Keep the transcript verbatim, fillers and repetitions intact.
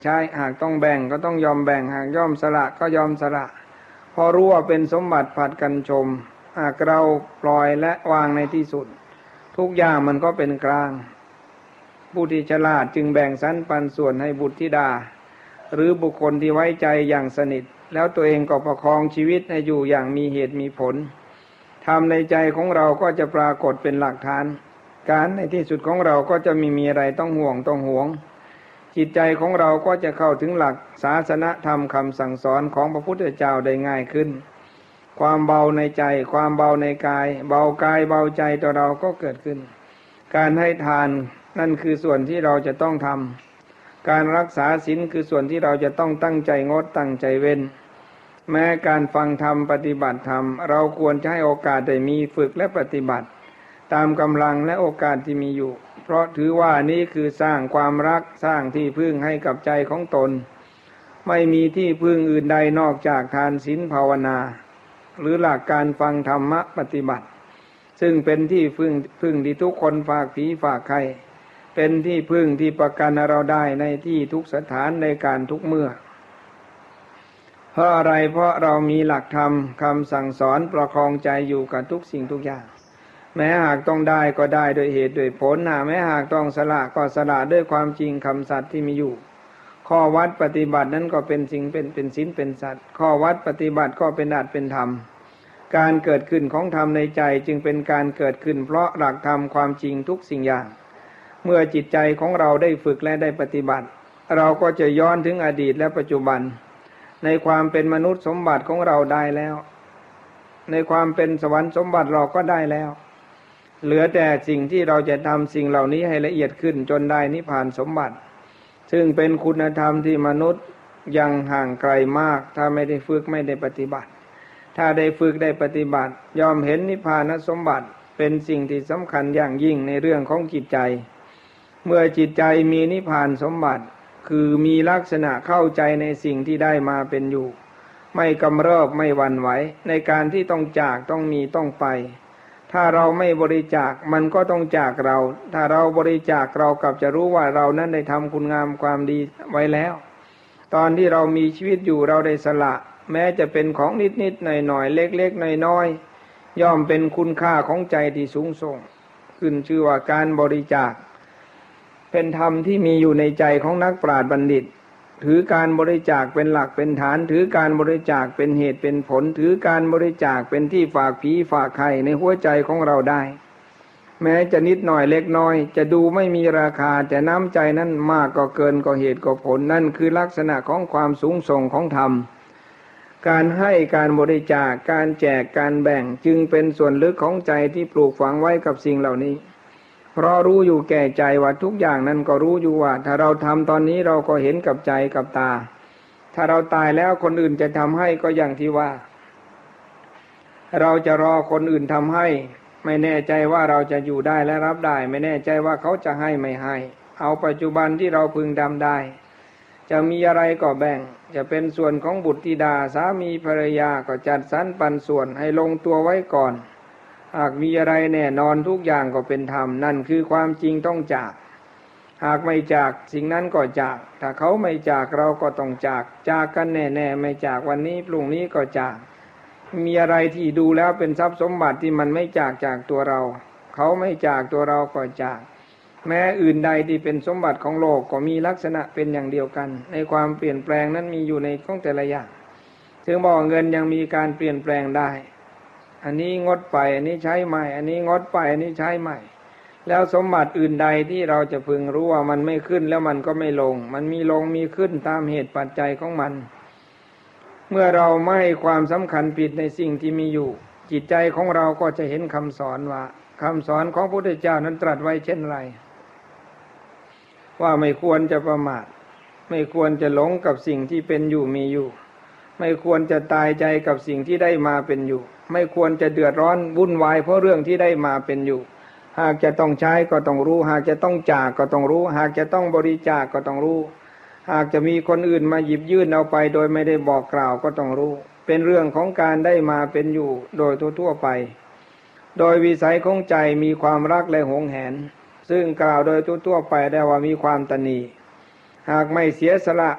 ใช้หากต้องแบ่งก็ต้องยอมแบ่งหากยอมสละก็ยอมสละพอรู้ว่าเป็นสมบัติผัดกันชมหากเราปล่อยและวางในที่สุดทุกอย่างมันก็เป็นกลางผู้ที่ฉลาดจึงแบ่งสรรปันส่วนให้บุตรธิดาหรือบุคคลที่ไว้ใจอย่างสนิทแล้วตัวเองก็ประคองชีวิตให้อยู่อย่างมีเหตุมีผลธรรมในใจของเราก็จะปรากฏเป็นหลักฐานการในที่สุดของเราก็จะไมีมีอะไรต้องห่วงต้องหวงจิตใจของเราก็จะเข้าถึงหลักศาสนธรรมคำสั่งสอนของพระพุทธเจ้าได้ง่ายขึ้นความเบาในใจความเบาในกายเบากายเบาใจต่อเราก็เกิดขึ้นการให้ทานนั่นคือส่วนที่เราจะต้องทำการรักษาศีลคือส่วนที่เราจะต้องตั้งใจงดตั้งใจเว้นแม้การฟังธรรมปฏิบัติธรรมเราควรจะให้โอกาสได้มีฝึกและปฏิบัติตามกำลังและโอกาสที่มีอยู่เพราะถือว่านี้คือสร้างความรักสร้างที่พึ่งให้กับใจของตนไม่มีที่พึ่งอื่นใดนอกจากทานศีลภาวนาหรือหลักการฟังธรรมะปฏิบัติซึ่งเป็นที่พึ่งพึ่งที่ทุกคนฝากผีฝากใครเป็นที่พึ่งที่ประกันเราได้ในที่ทุกสถานในการทุกเมื่อเพราะอะไรเพราะเรามีหลักธรรมคำสั่งสอนประคองใจอยู่กับทุกสิ่งทุกอย่างแม้หากต้องได้ก็ได้โดยเหตุโดยผลนะแม้หากต้องสละก็สละด้วยความจริงคำสัตย์ที่มีอยู่ข้อวัดปฏิบัตินั้นก็เป็นสิ่งเป็นเป็นศีลเป็นสัตย์ข้อวัดปฏิบัติก็เป็นอาจเป็นธรรมการเกิดขึ้นของธรรมในใจจึงเป็นการเกิดขึ้นเพราะหลักธรรมความจริงทุกสิ่งอย่างเมื่อจิตใจของเราได้ฝึกและได้ปฏิบัติเราก็จะย้อนถึงอดีตและปัจจุบันในความเป็นมนุษย์สมบัติของเราได้แล้วในความเป็นสวรรค์สมบัติเราก็ได้แล้วเหลือแต่สิ่งที่เราจะทำสิ่งเหล่านี้ให้ละเอียดขึ้นจนได้นิพพานสมบัติซึ่งเป็นคุณธรรมที่มนุษย์ยังห่างไกลมากถ้าไม่ได้ฝึกไม่ได้ปฏิบัติถ้าได้ฝึกได้ปฏิบัติยอมเห็นนิพพานสมบัติเป็นสิ่งที่สำคัญอย่างยิ่งในเรื่องของจิตใจเมื่อจิตใจมีนิพพานสมบัติคือมีลักษณะเข้าใจในสิ่งที่ได้มาเป็นอยู่ไม่กำเริบไม่หวั่นไหวในการที่ต้องจากต้องมีต้องไปถ้าเราไม่บริจาคมันก็ต้องจากเราถ้าเราบริจาคเรากลับจะรู้ว่าเรานั้นได้ทำคุณงามความดีไว้แล้วตอนที่เรามีชีวิตอยู่เราได้สละแม้จะเป็นของนิดๆหน่อยๆเล็กๆน้อยๆย่อมเป็นคุณค่าของใจที่สูงส่งขึ้นชื่อว่าการบริจาคเป็นธรรมที่มีอยู่ในใจของนักปราชญ์บัณฑิตถือการบริจาคเป็นหลักเป็นฐานถือการบริจาคเป็นเหตุเป็นผลถือการบริจาคเป็นที่ฝากผีฝากไข่ในหัวใจของเราได้แม้จะนิดหน่อยเล็กน้อยจะดูไม่มีราคาแต่น้ำใจนั้นมากก็เกินก็เหตุก็ผลนั่นคือลักษณะของความสูงส่งของธรรมการให้การบริจาคการแจกการแบ่งจึงเป็นส่วนลึกของใจที่ปลูกฝังไว้กับสิ่งเหล่านี้เพราะรู้อยู่แก่ใจว่าทุกอย่างนั้นก็รู้อยู่ว่าถ้าเราทำตอนนี้เราก็เห็นกับใจกับตาถ้าเราตายแล้วคนอื่นจะทำให้ก็อย่างที่ว่าเราจะรอคนอื่นทำให้ไม่แน่ใจว่าเราจะอยู่ได้และรับได้ไม่แน่ใจว่าเขาจะให้ไม่ให้เอาปัจจุบันที่เราพึงทำได้จะมีอะไรก็แบ่งจะเป็นส่วนของบุตรธิดาสามีภรรยาก็จัดสรรปันส่วนให้ลงตัวไว้ก่อนหากมีอะไรแน่นอนทุกอย่างก็เป็นธรรมนั่นคือความจริงต้องจากหากไม่จากสิ่งนั้นก็จากถ้าเขาไม่จากเราก็ต้องจากจากกันแน่ๆไม่จากวันนี้พรุ่งนี้ก็จากมีอะไรที่ดูแล้วเป็นทรัพย์สมบัติที่มันไม่จากจากตัวเราเขาไม่จากตัวเราก็จากแม้อื่นใดที่เป็นสมบัติของโลกก็มีลักษณะเป็นอย่างเดียวกันในความเปลี่ยนแปลงนั้นมีอยู่ในของแต่ละอย่างถึงบอกเงินยังมีการเปลี่ยนแปลงได้อันนี้งดไปอันนี้ใช้ใหม่อันนี้งดไปอันนี้ใช้ใหม่แล้วสมบัติอื่นใดที่เราจะพึงรู้ว่ามันไม่ขึ้นแล้วมันก็ไม่ลงมันมีลงมีขึ้นตามเหตุปัจจัยของมันเมื่อเราไม่ให้ความสำคัญผิดในสิ่งที่มีอยู่จิตใจของเราก็จะเห็นคำสอนว่าคำสอนของพระพุทธเจ้านั้นตรัสไว้เช่นไรว่าไม่ควรจะประมาทไม่ควรจะหลงกับสิ่งที่เป็นอยู่มีอยู่ไม่ควรจะตายใจกับสิ่งที่ได้มาเป็นอยู่ไม่ควรจะเดือดร้อนวุ่นวายเพราะเรื่องที่ได้มาเป็นอยู่หากจะต้องใช้ก็ต้องรู้หากจะต้องจากก็ต้องรู้หากจะต้องบริจาคก็ต้องรู้หากจะมีคนอื่นมาหยิบยื่นเอาไปโดยไม่ได้บอกกล่าวก็ต้องรู้เป็นเรื่องของการได้มาเป็นอยู่โดยทั่วๆไปโดยวิสัยของใจมีความรักและหวงแหนซึ่งกล่าวโดยทั่วๆไปได้ว่ามีความตณีหากไม่เสียสละ